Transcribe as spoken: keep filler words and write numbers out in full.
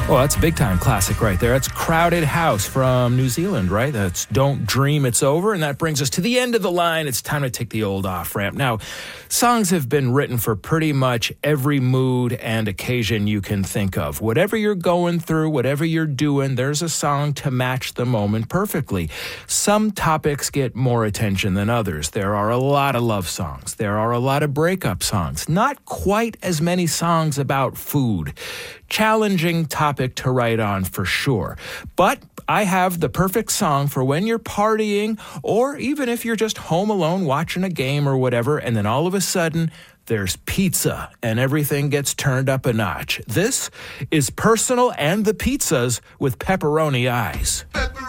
Oh, that's a big-time classic right there. That's Crowded House from New Zealand, right? That's Don't Dream It's Over, and that brings us to the end of the line. It's time to take the old off-ramp. Now, songs have been written for pretty much every mood and occasion you can think of. Whatever you're going through, whatever you're doing, there's a song to match the moment perfectly. Some topics get more attention than others. There are a lot of love songs. There are a lot of breakup songs. Not quite as many songs about food. Challenging topic to write on for sure. But I have the perfect song for when you're partying, or even if you're just home alone watching a game or whatever, and then all of a sudden there's pizza and everything gets turned up a notch. This is Personal and the Pizzas with Pepperoni Eyes.